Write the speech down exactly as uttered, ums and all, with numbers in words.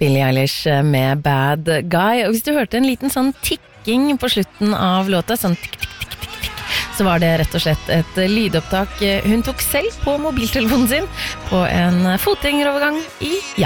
Billie Eilish med Bad Guy. Og hvis du hørte en liten sånn tikking på slutten av låta, sånn tikk, tikk, tikk, tikk, tikk, så var det rett og slett et lydopptak hun tok selv på mobiltelefonen sin på en fotgjengerovergang i